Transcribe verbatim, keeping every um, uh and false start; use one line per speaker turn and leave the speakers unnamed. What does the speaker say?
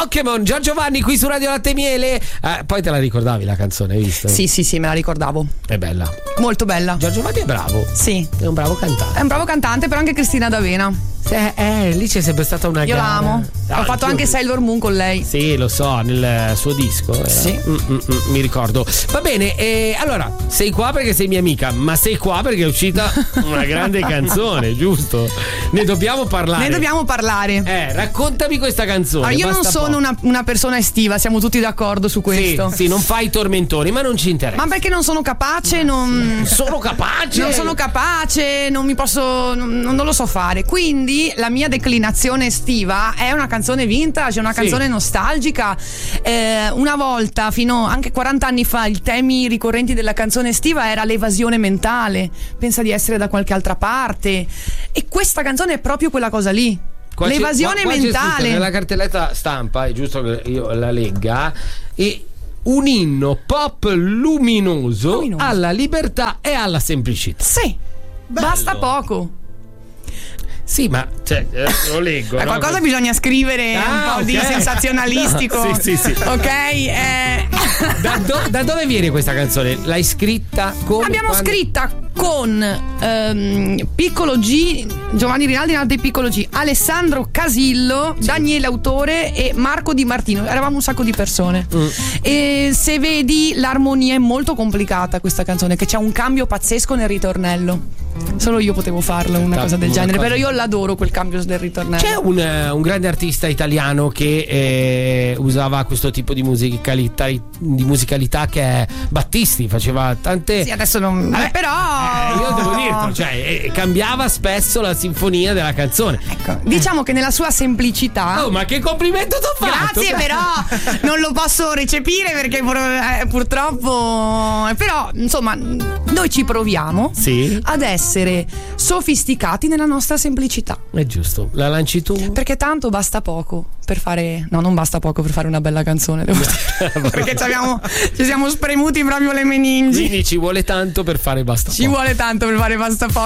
Pokémon, Giorgio Vanni qui su Radio Latte e Miele. Eh, poi te la ricordavi la canzone, hai visto?
Sì, sì, sì, me la ricordavo.
È bella.
Molto bella.
Giorgio Vanni è bravo.
Sì.
È un bravo cantante.
È un bravo cantante, però anche Cristina D'Avena.
Eh, eh, lì c'è sempre stata una
Io
gara.
l'amo.
Ah,
Ho fatto
io-
anche Sailor Moon con lei.
Sì, lo so, nel suo disco era.
Sì.
Mm, mm, mm, mi ricordo. Va bene, eh, allora, sei qua perché sei mia amica, ma sei qua perché è uscita una grande canzone, giusto? Ne dobbiamo parlare.
Ne dobbiamo parlare.
Eh, raccontami questa canzone.
Allora, io non
basta
sono
poco.
una, una persona estiva, siamo tutti d'accordo su questo.
Sì, sì, non fai i tormentoni, ma non ci interessa.
Ma perché non sono capace, non.
Sono capace.
Non sono capace, non mi posso. Non, non lo so fare. Quindi la mia declinazione estiva è una canzone vintage, una
Sì.
canzone nostalgica. Eh, una volta, fino anche quaranta anni fa, i temi ricorrenti della canzone estiva era l'evasione mentale. Pensa di essere da qualche altra parte. E questa canzone è proprio quella cosa lì.
Qua c'è-
L'evasione
qua- qua c'è scritto
mentale.
nella cartelletta stampa, è giusto che io la legga, e un inno pop luminoso,
Luminoso.
alla libertà e alla semplicità.
Sì,
Bello.
basta poco.
Sì, ma cioè, eh, lo leggo.
Ma
no?
qualcosa bisogna scrivere,
Ah,
un po' di
ok.
sensazionalistico.
No, sì, sì, sì.
Ok? Eh.
Da, do- da dove viene questa canzone? L'hai scritta come?
L'abbiamo
quando-
scritta con ehm, Piccolo G, Giovanni Rinaldi, Rinaldi Piccolo G, Alessandro Casillo, Daniele Autore e Marco Di Martino. Eravamo un sacco di persone.
Mm.
E se vedi, l'armonia è molto complicata, questa canzone, che c'è un cambio pazzesco nel ritornello. Solo io potevo farlo, una
Ta-
cosa del
una
genere.
cosa-
Però io l'adoro quel cambio del ritornello.
C'è un, eh, un grande artista italiano che eh, usava questo tipo di musicalità, di musicalità che è Battisti, faceva tante.
Sì, adesso non.
Vabbè,
eh, però.
eh, io devo dirlo, cioè eh, cambiava spesso la sinfonia della canzone.
Ecco, diciamo che nella sua semplicità.
Oh, ma che complimento t'ho fatto!
Grazie, però non lo posso recepire perché pur- eh, purtroppo. Però, insomma, noi ci proviamo
Sì,
ad essere sofisticati nella nostra semplicità.
è giusto. La lanci tu?
Perché tanto basta poco per fare. No, non basta poco per fare una bella canzone, devo dire. Perché ci, abbiamo, ci siamo spremuti proprio le meningi.
Quindi ci vuole tanto per fare basta
Ci
poco.
vuole tanto per fare basta poco.